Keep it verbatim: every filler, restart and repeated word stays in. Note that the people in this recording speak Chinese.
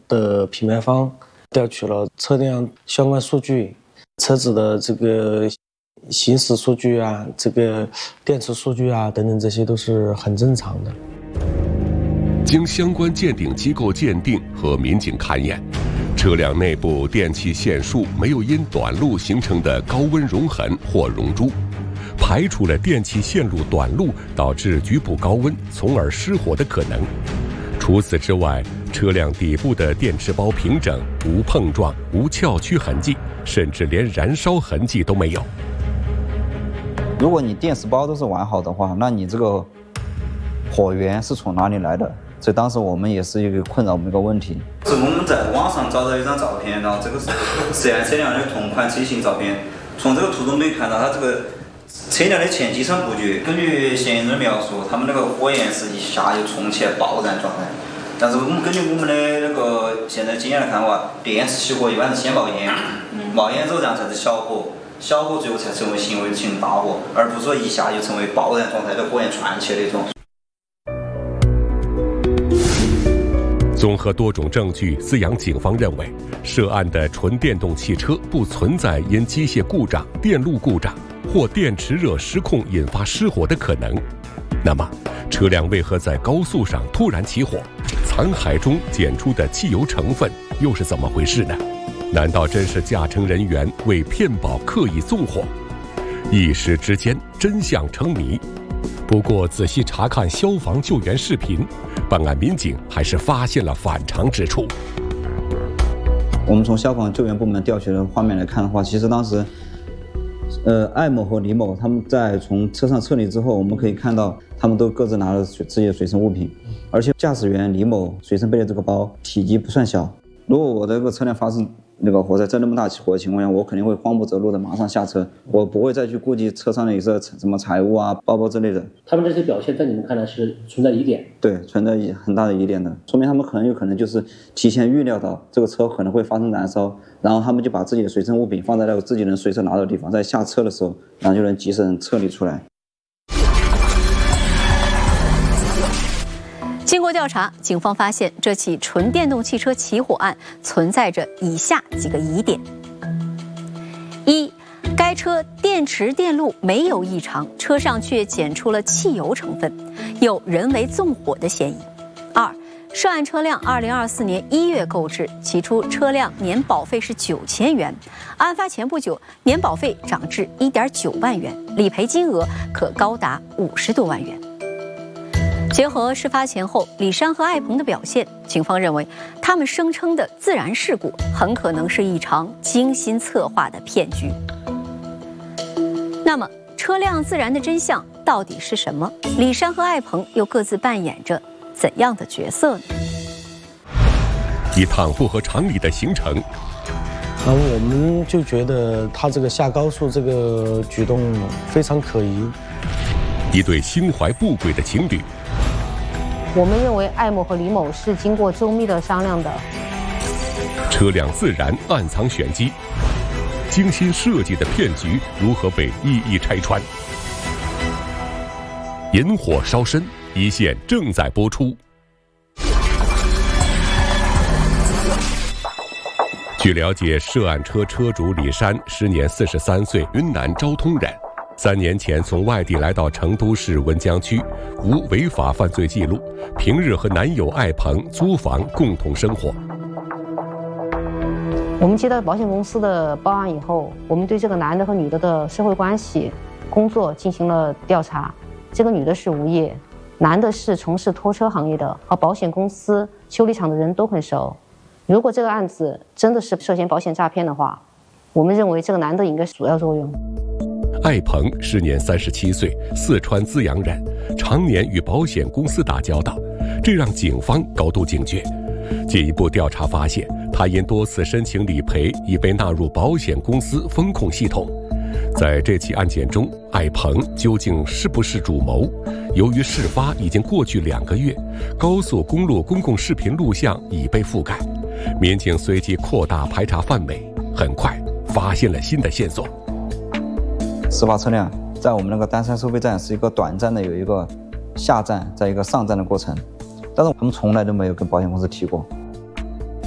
的品牌方调取了车辆相关数据，车子的这个行驶数据啊，这个电池数据啊等等，这些都是很正常的。 经相关鉴定机构鉴定和民警勘验，车辆内部电气线束没有因短路形成的高温熔痕或熔珠，排除了电气线路短路导致局部高温从而失火的可能。除此之外，车辆底部的电池包平整，无碰撞、无翘曲痕迹，甚至连燃烧痕迹都没有。 如果你电池包都是完好的话，那你这个火源是从哪里来的？所以当时我们也是一个困扰我们一个问题。 是我们在网上找到一张照片，然后这个是涉案车辆的同款车型照片。从这个图中可以看到，它这个车辆的前机舱布局，根据嫌疑人的描述，他们那个火焰是一下就冲起来爆燃状态。但是我们根据我们的那个现在经验来看的话，电池起火一般是先冒烟，冒烟之后然后才是小火，小火最后才成为行为进入大火，而不是说一下就成为爆燃状态的火焰窜起的那种。 综合多种证据，资阳警方认为，涉案的纯电动汽车不存在因机械故障、电路故障或电池热失控引发失火的可能。那么，车辆为何在高速上突然起火？残骸中检出的汽油成分又是怎么回事呢？难道真是驾乘人员为骗保刻意纵火？一时之间，真相成谜。不过，仔细查看消防救援视频，办案民警还是发现了反常之处。 我们从消防救援部门调取的画面来看的话，其实当时，呃，艾某和李某他们在从车上撤离之后，我们可以看到他们都各自拿了自己的随身物品，而且驾驶员李某随身背的这个包体积不算小。如果我的这个车辆发生那个火灾，在那么大起火的情况下，我肯定会慌不择路的马上下车，我不会再去顾及车上的一些什么财物啊、包包之类的。 他们这些表现在你们看来是存在疑点？ 对，存在很大的疑点的，说明他们很有可能就是提前预料到这个车可能会发生燃烧，然后他们就把自己的随身物品放在那个自己能随手拿的地方，在下车的时候，然后就能及时撤离出来。 经过调查，警方发现这起纯电动汽车起火案存在着以下几个疑点：一，该车电池电路没有异常，车上却检出了汽油成分，有人为纵火的嫌疑；二，涉案车辆二零二四年一月购置，起初车辆年保费是九千元，案发前不久年保费涨至一点九万元，理赔金额可高达五十多万元。结合事发前后李珊和艾鹏的表现，警方认为他们声称的自燃事故很可能是一场精心策划的骗局。那么，车辆自燃的真相到底是什么？李珊和艾鹏又各自扮演着怎样的角色呢？ 一趟不合常理的行程， 然后我们就觉得他这个下高速这个举动非常可疑。 一对心怀不轨的情侣。 我们认为艾某和李某是经过周密的商量的。 车辆自燃暗藏玄机，精心设计的骗局如何被一一拆穿？引火烧身，一线正在播出。据了解，涉案车车主李珊时年四十三岁，云南昭通人。三年前从外地来到成都市文江区，无违法犯罪记录，平日和男友艾鹏租房共同生活。 我们接到保险公司的报案以后，我们对这个男的和女的的社会关系、工作进行了调查。这个女的是无业，男的是从事拖车行业的，和保险公司、修理厂的人都很熟。如果这个案子真的是涉嫌保险诈骗的话，我们认为这个男的应该是主要作用。 艾鹏时年三十七岁，四川资阳人，常年与保险公司打交道，这让警方高度警觉。进一步调查发现，他因多次申请理赔，已被纳入保险公司风控系统。在这起案件中，艾鹏究竟是不是主谋？由于事发已经过去两个月，高速公路公共视频录像已被覆盖，民警随即扩大排查范围，很快发现了新的线索。 事发车辆在我们那个丹山收费站是一个短暂的有一个下站再一个上站的过程，但是我们从来都没有跟保险公司提过，